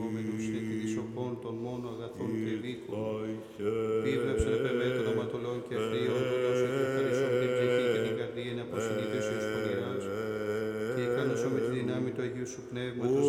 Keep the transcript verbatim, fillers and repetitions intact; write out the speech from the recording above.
λεγόμενους και τη σοφών των μόνο αγαθών και δίκων. Πίβλεψε επεμέ των αματολών και ευθείων, του δώσου και ευχαριστώ την ψυχή και την καρδία να αποσυνήθισε ως πονηράς και ικανώσω με τη δυνάμει του Αγίου Σου Πνεύματος